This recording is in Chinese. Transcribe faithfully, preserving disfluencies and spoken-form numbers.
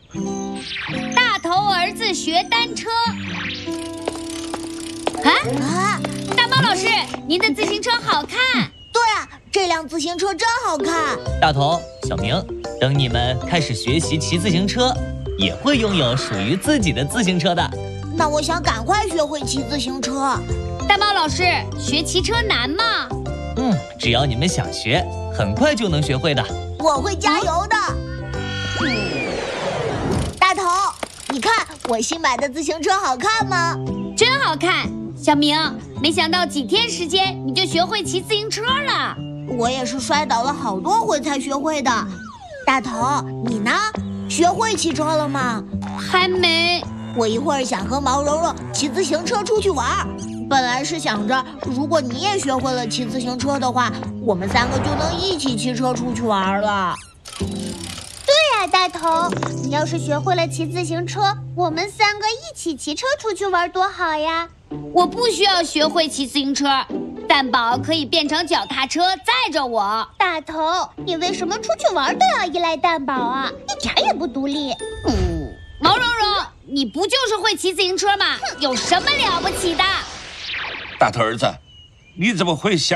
大头儿子学单车。啊啊！大猫老师，您的自行车好看。 对啊，这辆自行车真好看。 大头、小明，等你们开始学习骑自行车，也会拥有属于自己的自行车的。 那我想赶快学会骑自行车。 大猫老师，学骑车难吗？ 嗯，只要你们想学，很快就能学会的。 我会加油的。嗯、大头，你看我新买的自行车好看吗？ 真好看。小明，没想到几天时间你就学会骑自行车了。 我也是摔倒了好多回才学会的。大头，你呢？学会骑车了吗？ 还没。 我一会儿想和毛茸茸骑自行车出去玩，本来是想着如果你也学会了骑自行车的话，我们三个就能一起骑车出去玩了。 对呀，大头，你要是学会了骑自行车，我们三个一起骑车出去玩多好呀！ 我不需要学会骑自行车，蛋宝可以变成脚踏车载着我。 大头，你为什么出去玩都要依赖蛋宝啊？一点也不独立。 嗯，毛茸茸，你不就是会骑自行车吗？有什么了不起的？ 大头儿子，你怎么会想